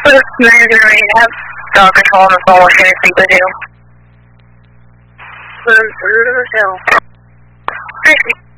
908, have dog control on the phone. We're going to speak with you. Put him through to the hill.